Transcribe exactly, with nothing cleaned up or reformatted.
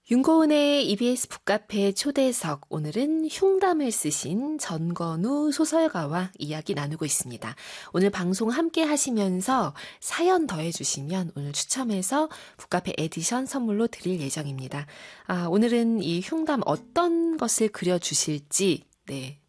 윤고은의 이비에스 북카페 초대석, 오늘은 흉담을 쓰신 전건우 소설가와 이야기 나누고 있습니다. 오늘 방송 함께 하시면서 사연 더해주시면 오늘 추첨해서 북카페 에디션 선물로 드릴 예정입니다. 아, 오늘은 이 흉담 어떤 것을 그려주실지 네,